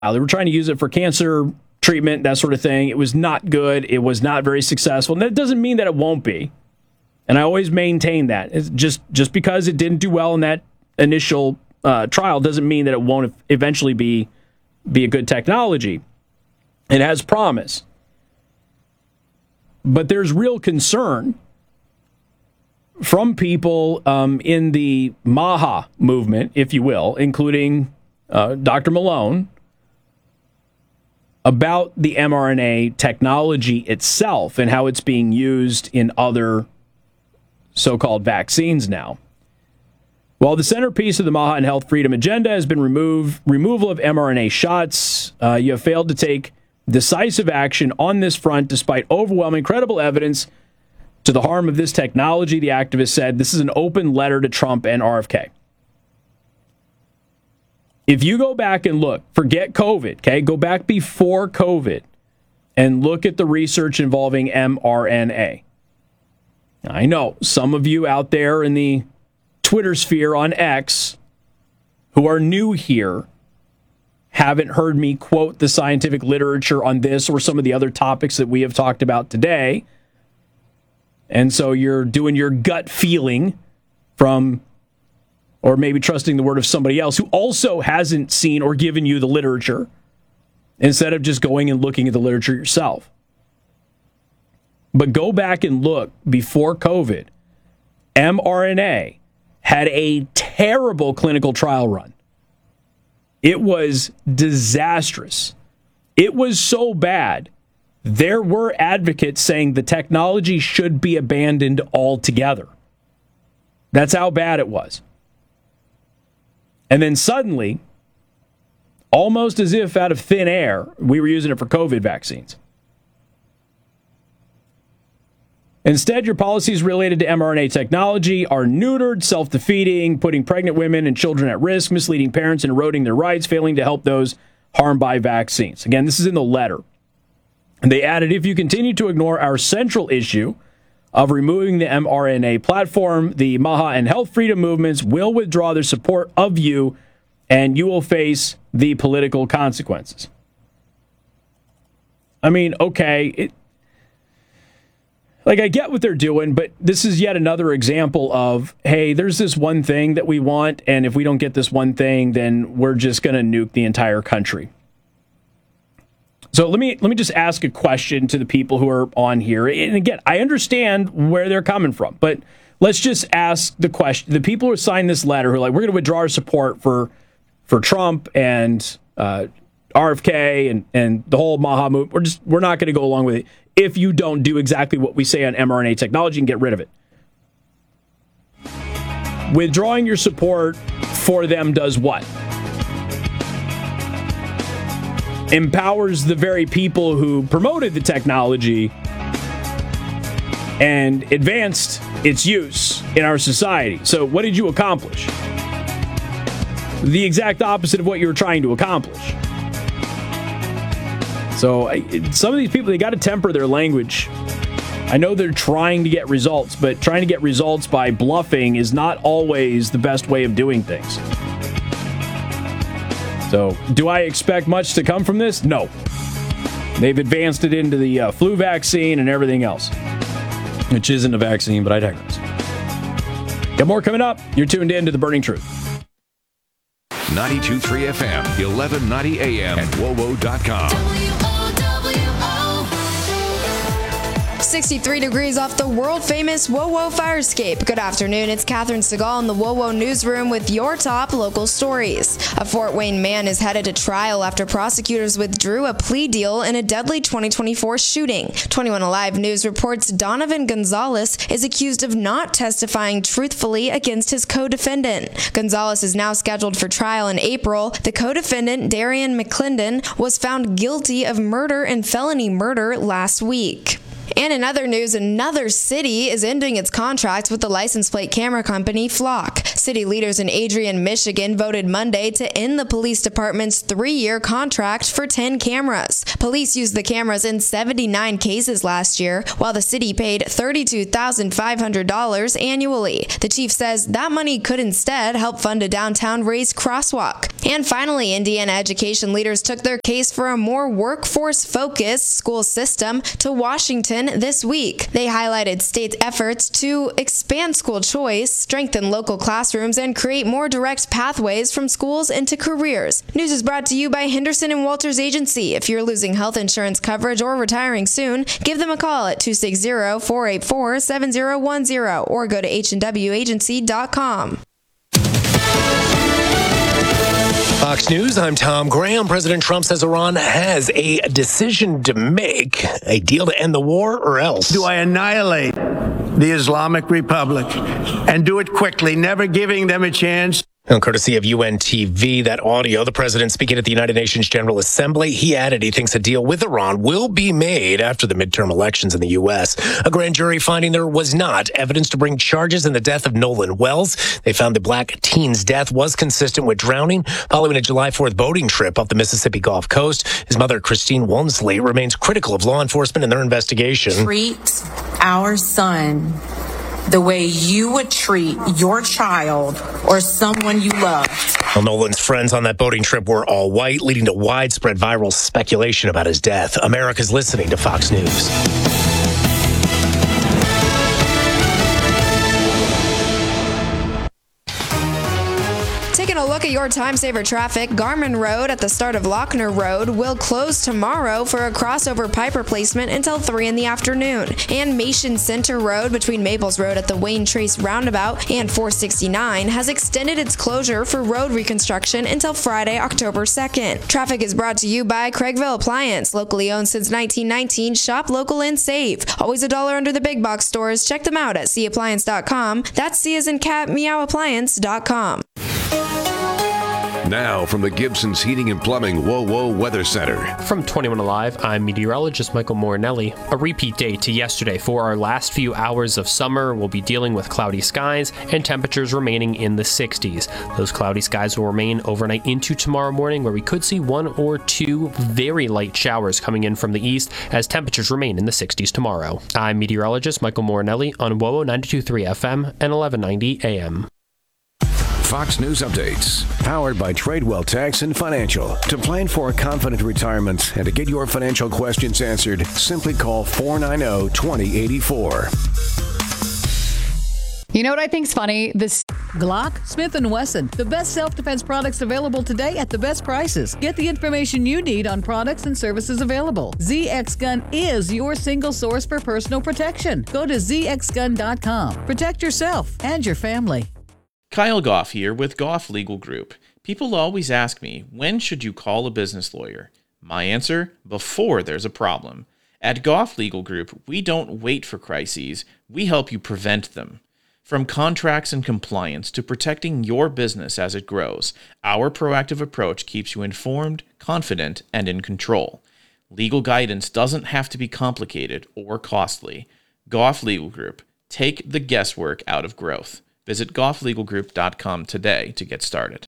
They were trying to use it for cancer treatment, that sort of thing. It was not good. It was not very successful. And that doesn't mean that it won't be. And I always maintain that. It's just because it didn't do well in that initial trial doesn't mean that it won't eventually be a good technology. It has promise. But there's real concern from people in the MAHA movement, if you will, including Dr. Malone, about the mRNA technology itself and how it's being used in other so-called vaccines now. While the centerpiece of the MAHA and Health Freedom agenda has been removal of mRNA shots, you have failed to take decisive action on this front despite overwhelming credible evidence to the harm of this technology, the activist said. This is an open letter to Trump and RFK. If you go back and look, forget COVID, okay? Go back before COVID and look at the research involving mRNA. I know some of you out there in the Twitter sphere on X who are new here haven't heard me quote the scientific literature on this or some of the other topics that we have talked about today. And so you're doing your gut feeling from, or maybe trusting the word of somebody else who also hasn't seen or given you the literature, instead of just going and looking at the literature yourself. But go back and look before COVID. mRNA had a terrible clinical trial run. It was disastrous. It was so bad, there were advocates saying the technology should be abandoned altogether. That's how bad it was. And then suddenly, almost as if out of thin air, we were using it for COVID vaccines. Instead, your policies related to mRNA technology are neutered, self-defeating, putting pregnant women and children at risk, misleading parents and eroding their rights, failing to help those harmed by vaccines. Again, this is in the letter. And they added, if you continue to ignore our central issue of removing the mRNA platform, the MAHA and Health Freedom movements will withdraw their support of you, and you will face the political consequences. I mean, okay, I get what they're doing, but this is yet another example of, hey, there's this one thing that we want, and if we don't get this one thing, then we're just going to nuke the entire country. So let me just ask a question to the people who are on here. And again, I understand where they're coming from, but let's just ask the question. The people who signed this letter who are like, we're going to withdraw our support for Trump and RFK and the whole MAHA movement. We're not going to go along with it if you don't do exactly what we say on mRNA technology and get rid of it. Withdrawing your support for them does what? Empowers the very people who promoted the technology and advanced its use in our society. So what did you accomplish? The exact opposite of what you were trying to accomplish. So some of these people, they got to temper their language. I know they're trying to get results, but trying to get results by bluffing is not always the best way of doing things. So, do I expect much to come from this? No. They've advanced it into the flu vaccine and everything else, which isn't a vaccine, but I digress. Got more coming up. You're tuned in to The Burning Truth. 92.3 FM, 1190 AM, and WOWO.com. 63 degrees off the world-famous WOWO fire escape. Good afternoon, it's Catherine Segal in the WOWO newsroom with your top local stories. A Fort Wayne man is headed to trial after prosecutors withdrew a plea deal in a deadly 2024 shooting. 21 Alive News reports Donovan Gonzalez is accused of not testifying truthfully against his co-defendant. Gonzalez is now scheduled for trial in April. The co-defendant, Darian McClendon, was found guilty of murder and felony murder last week. And in other news, another city is ending its contract with the license plate camera company Flock. City leaders in Adrian, Michigan voted Monday to end the police department's 3-year contract for 10 cameras. Police used the cameras in 79 cases last year, while the city paid $32,500 annually. The chief says that money could instead help fund a downtown raised crosswalk. And finally, Indiana education leaders took their case for a more workforce-focused school system to Washington this week. They highlighted state's efforts to expand school choice, strengthen local classrooms, and create more direct pathways from schools into careers. News is brought to you by Henderson and Walters Agency. If you're losing health insurance coverage or retiring soon, give them a call at 260-484-7010 or go to hnwagency.com. Fox News, I'm Tom Graham. President Trump says Iran has a decision to make, a deal to end the war or else. Do I annihilate the Islamic Republic and do it quickly, never giving them a chance? And courtesy of UNTV, that audio, the president speaking at the United Nations General Assembly, he added he thinks a deal with Iran will be made after the midterm elections in the U.S. A grand jury finding there was not evidence to bring charges in the death of Nolan Wells. They found the black teen's death was consistent with drowning following a July 4th boating trip off the Mississippi Gulf Coast. His mother, Christine Walmsley, remains critical of law enforcement in their investigation. Treat our son the way you would treat your child or someone you love. Well, Nolan's friends on that boating trip were all white, leading to widespread viral speculation about his death. America's listening to Fox News. Taking a look at your time-saver traffic, Garmin Road at the start of Lochner Road will close tomorrow for a crossover pipe replacement until 3 in the afternoon. And Mason Center Road between Maples Road at the Wayne Trace Roundabout and 469 has extended its closure for road reconstruction until Friday, October 2nd. Traffic is brought to you by Craigville Appliance, locally owned since 1919. Shop local and save. Always $1 under the big box stores. Check them out at cappliance.com. That's C as in cat, meowappliance.com. Now from the Gibson's Heating and Plumbing WoWo Weather Center. From 21 Alive, I'm meteorologist Michael Morinelli. A repeat day to yesterday. For our last few hours of summer, we'll be dealing with cloudy skies and temperatures remaining in the 60s. Those cloudy skies will remain overnight into tomorrow morning, where we could see 1 or 2 very light showers coming in from the east as temperatures remain in the 60s tomorrow. I'm meteorologist Michael Morinelli on WoWo 92.3 FM and 1190 AM. Fox News Updates, powered by Tradewell Tax and Financial. To plan for a confident retirement and to get your financial questions answered, simply call 490-2084. You know what I think's funny? This Glock, Smith & Wesson, the best self-defense products available today at the best prices. Get the information you need on products and services available. ZX Gun is your single source for personal protection. Go to zxgun.com. Protect yourself and your family. Kyle Goff here with Goff Legal Group. People always ask me, when should you call a business lawyer? My answer, before there's a problem. At Goff Legal Group, we don't wait for crises, we help you prevent them. From contracts and compliance to protecting your business as it grows, our proactive approach keeps you informed, confident, and in control. Legal guidance doesn't have to be complicated or costly. Goff Legal Group, take the guesswork out of growth. Visit gofflegalgroup.com today to get started.